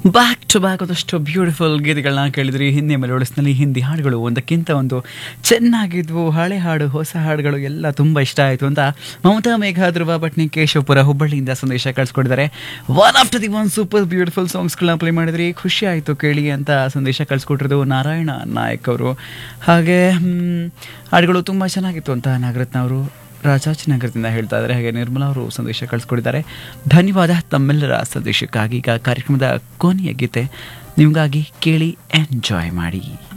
Back to back ಒಂದಷ್ಟು beautiful ಗೀತೆಗಳನ್ನ ಕೇಳಿದ್ರಿ. ಹಿಂದಿ ಮೆಲೋಡಿಸ್ನಲ್ಲಿ ಹಿಂದಿ ಹಾಡುಗಳು ಒಂದಕ್ಕಿಂತ ಒಂದು ಚೆನ್ನಾಗಿದ್ವು. ಹಳೆ ಹಾಡು ಹೊಸ ಹಾಡುಗಳು ಎಲ್ಲ ತುಂಬ ಇಷ್ಟ ಆಯಿತು ಅಂತ ಮಮತಾ ಮೇಘ ಧ್ರುವ ಭಟ್ನಿ ಕೇಶವಪುರ ಹುಬ್ಬಳ್ಳಿಯಿಂದ ಸಂದೇಶ ಕಳಿಸ್ಕೊಟ್ಟಿದ್ದಾರೆ. One after the one super beautiful ಸಾಂಗ್ಸ್ಗಳನ್ನ play ಮಾಡಿದ್ರಿ, ಖುಷಿ ಆಯಿತು ಕೇಳಿ ಅಂತ ಸಂದೇಶ ಕಳಿಸ್ಕೊಟ್ಟಿರೋದು ನಾರಾಯಣ ನಾಯಕ್ ಅವರು. ಹಾಗೆ ಹಾಡುಗಳು ತುಂಬ ಚೆನ್ನಾಗಿತ್ತು ಅಂತ ನಾಗರತ್ನ ಅವರು ರಾಜಾಜಿನಗರದಿಂದ ಹೇಳ್ತಾ ಇದ್ದಾರೆ. ಹಾಗೆ ನಿರ್ಮಲಾ ಅವರು ಸಂದೇಶ ಕಳಿಸ್ಕೊಟ್ಟಿದ್ದಾರೆ. ಧನ್ಯವಾದ ತಮ್ಮೆಲ್ಲರ ಸಂದೇಶಕ್ಕಾಗಿ. ಈಗ ಕಾರ್ಯಕ್ರಮದ ಕೊನೆಯ ಗೀತೆ ನಿಮಗಾಗಿ ಕೇಳಿ ಎಂಜಾಯ್ ಮಾಡಿ.